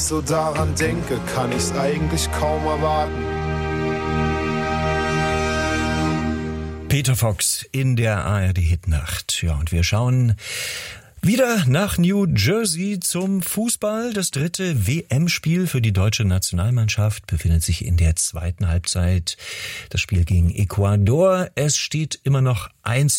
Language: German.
so daran denke, kann ich's eigentlich kaum erwarten. Peter Fox in der ARD-Hitnacht. Ja, und wir schauen wieder nach New Jersey zum Fußball. Das 3. WM-Spiel für die deutsche Nationalmannschaft befindet sich in der zweiten Halbzeit. Das Spiel gegen Ecuador. Es steht immer noch 1